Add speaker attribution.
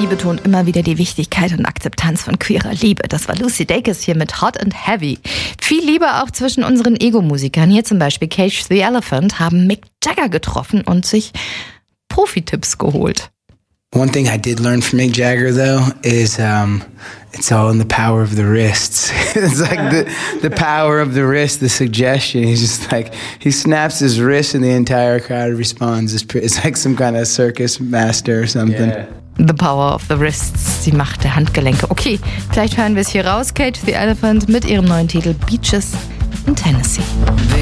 Speaker 1: Tennessee betont immer wieder die Wichtigkeit und Akzeptanz von queerer Liebe. Das war Lucy Dacus hier mit Hot and Heavy. Viel Liebe auch zwischen unseren Ego-Musikern. Hier zum Beispiel Cage the Elephant haben Mick Jagger getroffen und sich Profi-Tipps geholt.
Speaker 2: One thing I did learn from Mick Jagger, though, is it's all in the power of the wrists. It's like the power of the wrist, the suggestion. He's just like, he snaps his wrist and the entire crowd responds. It's like some kind of circus master or something.
Speaker 1: Yeah. The power of the wrists, die Macht der Handgelenke. Okay, vielleicht hören wir es hier raus. Cage the Elephant mit ihrem neuen Titel Beaches in Tennessee.